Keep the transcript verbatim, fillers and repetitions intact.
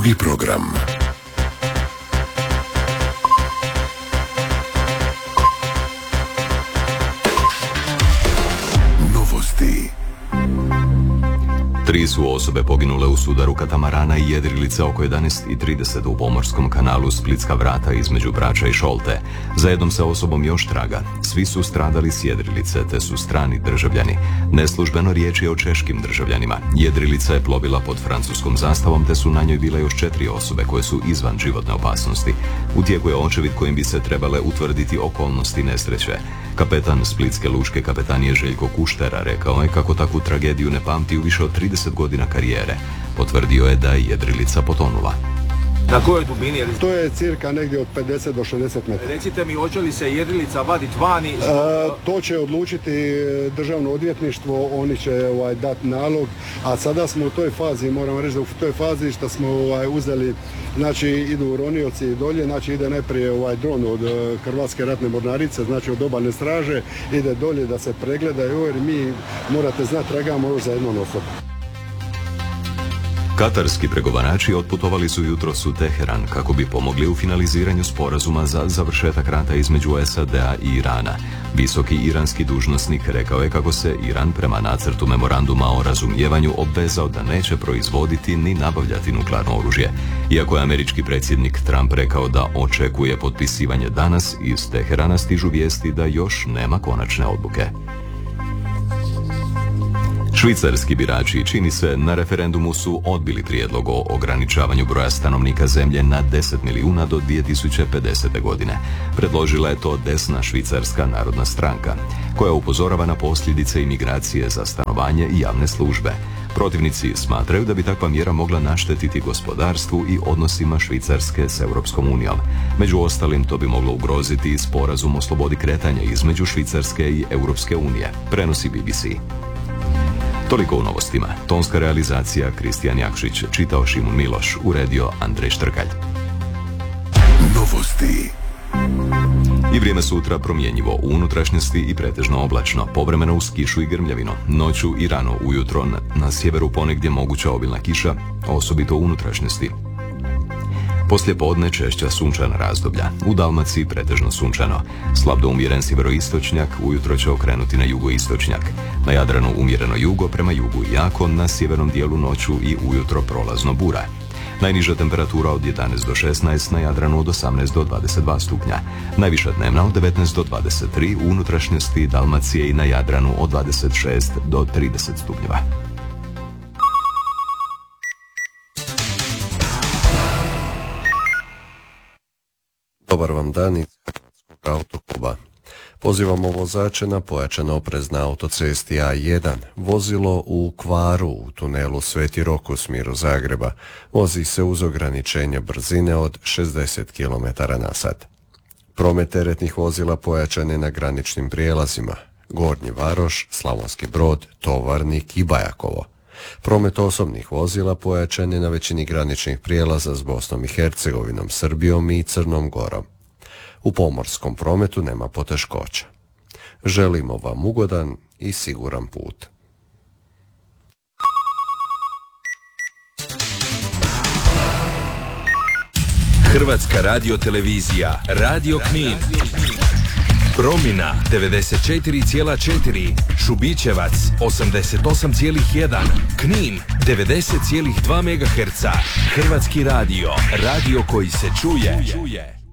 Drugi program. Novosti. Tri su osobe poginule u sudaru katamarana i jedrilice oko jedanaest i trideset u pomorskom kanalu Splitska vrata između Brača i Šolte. Za jednom se osobom još traga. Svi su stradali s jedrilice, te su strani državljani. Neslužbeno riječ je o češkim državljanima. Jedrilica je plovila pod francuskom zastavom, te su na njoj bile još četiri osobe koje su izvan životne opasnosti. U tijeku je očevid kojim bi se trebale utvrditi okolnosti nesreće. Kapetan Splitske lučke kapetanije Željko Kuštera rekao je kako takvu tragediju ne pamti u više od trideset godina karijere. Potvrdio je da je jedrilica potonula. Na kojoj dubini je? To je cirka negdje od pedeset do šezdeset metara. Recite mi, hoće li se jedrilica vaditi vani? E, to će odlučiti državno odvjetništvo, oni će ovaj, dati nalog, a sada smo u toj fazi, moram reći da u toj fazi što smo ovaj, uzeli, znači idu ronioci i dolje, znači ide najprije ovaj dron od Hrvatske ratne mornarice, znači od obalne straže, ide dolje da se pregledaju, jer mi, morate znati, tragamo još za jednom osobom. Katarski pregovarači otputovali su jutros u Teheran kako bi pomogli u finaliziranju sporazuma za završetak rata između S A D-a i Irana. Visoki iranski dužnosnik rekao je kako se Iran prema nacrtu memoranduma o razumijevanju obvezao da neće proizvoditi ni nabavljati nuklearno oružje. Iako je američki predsjednik Trump rekao da očekuje potpisivanje danas, iz Teherana stižu vijesti da još nema konačne odluke. Švicarski birači, čini se, na referendumu su odbili prijedlog o ograničavanju broja stanovnika zemlje na deset milijuna do dvije tisuće pedesete. godine. Predložila je to desna Švicarska narodna stranka, koja upozorava na posljedice imigracije za stanovanje i javne službe. Protivnici smatraju da bi takva mjera mogla naštetiti gospodarstvu i odnosima Švicarske s Europskom unijom. Među ostalim, to bi moglo ugroziti i sporazum o slobodi kretanja između Švicarske i Europske unije, prenosi B B C. Toliko u novostima. Tonska realizacija Kristijan Jakšić, čitao Šimun Miloš, uredio Andrej Štrkalj. Novosti. I vrijeme sutra promjenjivo u unutrašnjosti i pretežno oblačno, povremeno uz kišu i grmljavinu. Noću i rano ujutro na sjeveru ponegdje moguća obilna kiša, osobito u unutrašnjosti. Poslije podne češća sunčana razdoblja. U Dalmaciji pretežno sunčano. Slab do umjeren sjeveroistočnjak, ujutro će okrenuti na jugoistočnjak. Na Jadranu umjereno jugo, prema jugu jako, na sjevernom dijelu noću i ujutro prolazno bura. Najniža temperatura od jedanaest do šesnaest, na Jadranu od osamnaest do dvadeset dva stupnja. Najviša dnevna od devetnaest do dvadeset tri, u unutrašnjosti Dalmacije i na Jadranu od dvadeset šest do trideset stupnjeva. Dobar vam dan iz Hrvatskog autokluba. Pozivamo vozače na pojačan oprez na autocesti A jedan. Vozilo u kvaru u tunelu Sveti Rok u smjeru Zagreba vozi se uz ograničenje brzine od šezdeset kilometara na sat. Promet teretnih vozila pojačan je na graničnim prijelazima Gornji Varoš, Slavonski Brod, Tovarnik i Bajakovo. Promet osobnih vozila pojačan je na većini graničnih prijelaza s Bosnom i Hercegovinom, Srbijom i Crnom Gorom. U pomorskom prometu nema poteškoća. Želimo vam ugodan i siguran put. Hrvatska radiotelevizija, Radio Knin. Promina devedeset četiri zarez četiri, Šubićevac osamdeset osam zarez jedan, Knin devedeset zarez dva megaherca. Hrvatski radio, radio koji se čuje.